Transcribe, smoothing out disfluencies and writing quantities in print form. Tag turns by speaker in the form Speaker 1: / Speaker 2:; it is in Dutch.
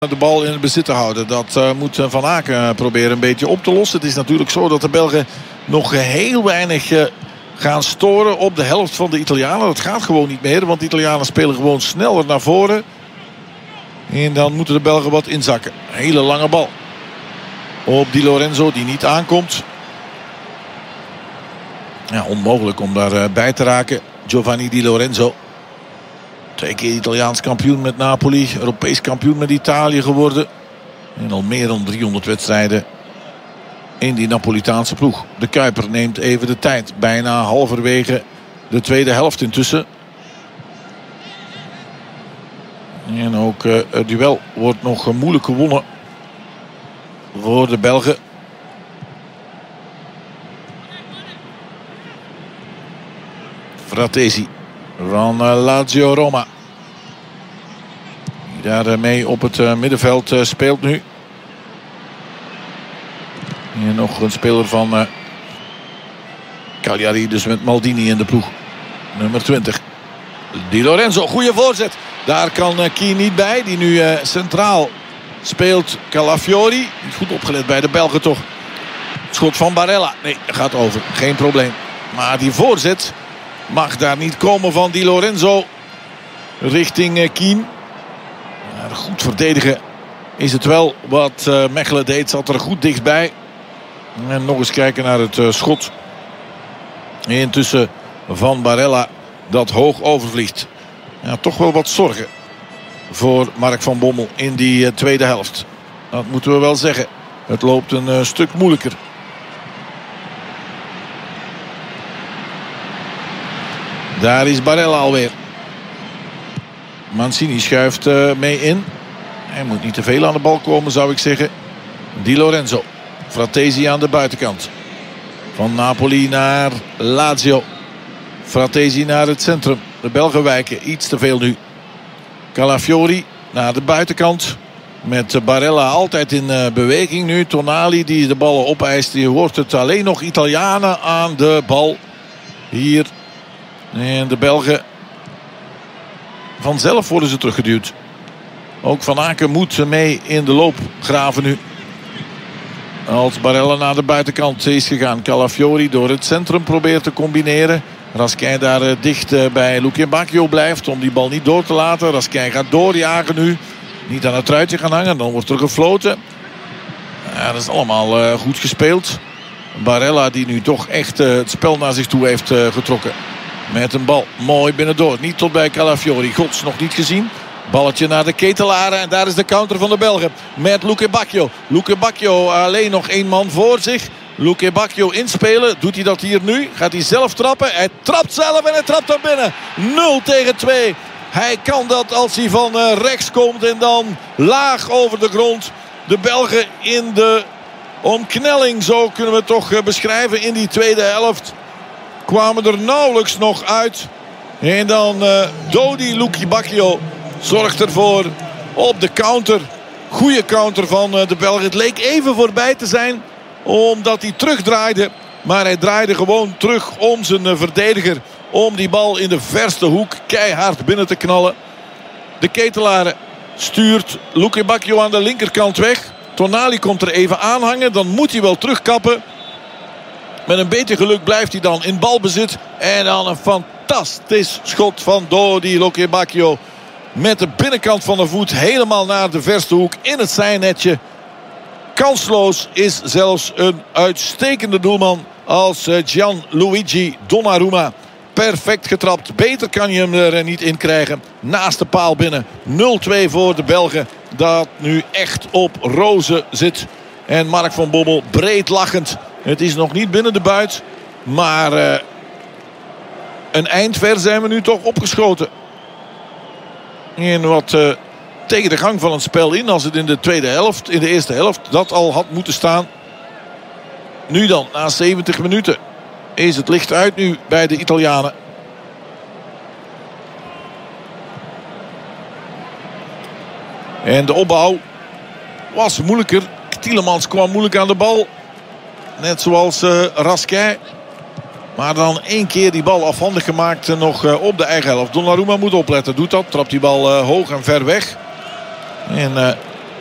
Speaker 1: de bal in het bezit te houden. Dat moet Van Aken proberen een beetje op te lossen. Het is natuurlijk zo dat de Belgen nog heel weinig gaan storen op de helft van de Italianen. Dat gaat gewoon niet meer, want de Italianen spelen gewoon sneller naar voren. En dan moeten de Belgen wat inzakken. Een hele lange bal op Di Lorenzo die niet aankomt. Ja, onmogelijk om daar bij te raken. Giovanni Di Lorenzo. 2 keer Italiaans kampioen met Napoli. Europees kampioen met Italië geworden. En al meer dan 300 wedstrijden in die Napolitaanse ploeg. De Kuiper neemt even de tijd. Bijna halverwege de tweede helft intussen. En ook het duel wordt nog moeilijk gewonnen voor de Belgen. Fratesi van Lazio Roma. Die daarmee op het middenveld speelt nu. En nog een speler van Cagliari, dus met Maldini in de ploeg. Nummer 20. Di Lorenzo, goede voorzet. Daar kan Keane niet bij. Die nu centraal speelt Calafiori. Niet goed opgelet bij de Belgen toch. Het schot van Barella. Nee, dat gaat over. Geen probleem. Maar die voorzet mag daar niet komen van Di Lorenzo. Richting Keane. Ja, goed verdedigen is het wel. Wat Mechelen deed, zat er goed dichtbij. En nog eens kijken naar het schot. Intussen van Barella dat hoog overvliegt. Ja, toch wel wat zorgen voor Mark van Bommel in die tweede helft. Dat moeten we wel zeggen. Het loopt een stuk moeilijker. Daar is Barella alweer. Mancini schuift mee in. Hij moet niet te veel aan de bal komen, zou ik zeggen. Di Lorenzo. Fratesi aan de buitenkant. Van Napoli naar Lazio. Fratesi naar het centrum. De Belgen wijken iets te veel nu. Calafiori naar de buitenkant. Met Barella altijd in beweging nu. Tonali die de ballen opeist. Die hoort het alleen nog Italianen aan de bal. Hier. En de Belgen vanzelf worden ze teruggeduwd. Ook Van Aken moet mee in de loop graven nu. Als Barella naar de buitenkant is gegaan. Calafiori door het centrum probeert te combineren. Raskin daar dicht bij Luque Bacchio blijft om die bal niet door te laten. Raskin gaat doorjagen nu. Niet aan het truitje gaan hangen. Dan wordt er gefloten. Ja, dat is allemaal goed gespeeld. Barella die nu toch echt het spel naar zich toe heeft getrokken. Met een bal mooi binnendoor. Niet tot bij Calafiori. Gods nog niet gezien. Balletje naar de Ketelaren. En daar is de counter van de Belgen. Met Luque Bacchio. Luque Bacchio alleen nog 1 man voor zich. Luque Bacchio inspelen. Doet hij dat hier nu? Gaat hij zelf trappen? Hij trapt zelf en hij trapt daar binnen. 0-2. Hij kan dat als hij van rechts komt. En dan laag over de grond. De Belgen in de omknelling. Zo kunnen we het toch beschrijven in die tweede helft. Kwamen er nauwelijks nog uit. En dan Dodi Luque Bacchio zorgt ervoor op de counter. Goede counter van de Belgen. Het leek even voorbij te zijn. Omdat hij terugdraaide. Maar hij draaide gewoon terug om zijn verdediger. Om die bal in de verste hoek keihard binnen te knallen. De Ketelaren stuurt Luque Bacchio aan de linkerkant weg. Tonali komt er even aanhangen. Dan moet hij wel terugkappen. Met een beetje geluk blijft hij dan in balbezit. En dan een fantastisch schot van Dodi Luque Bacchio. Met de binnenkant van de voet helemaal naar de verste hoek in het zijnetje. Kansloos is zelfs een uitstekende doelman als Gianluigi Donnarumma. Perfect getrapt. Beter kan je hem er niet in krijgen. Naast de paal binnen. 0-2 voor de Belgen. Dat nu echt op rozen zit. En Mark van Bommel breed lachend. Het is nog niet binnen de buit. Maar een eindver zijn we nu toch opgeschoten. En wat tegen de gang van het spel in. Als het in de tweede helft, in de eerste helft, dat al had moeten staan. Nu dan, na 70 minuten, is het licht uit nu bij de Italianen. En de opbouw was moeilijker. Tielemans kwam moeilijk aan de bal. Net zoals Raskin. Maar dan 1 keer die bal afhandig gemaakt nog op de eigen helft. Donnarumma moet opletten. Doet dat. Trapt die bal hoog en ver weg. En